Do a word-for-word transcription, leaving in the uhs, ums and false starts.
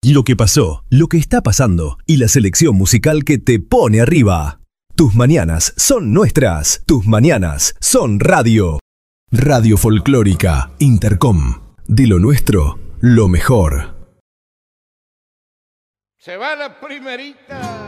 lo que pasó, lo que está pasando y la selección musical que te pone arriba. Tus mañanas son nuestras. Tus mañanas son radio. Radio Folclórica Intercom. De lo nuestro, lo mejor. Se va la primerita.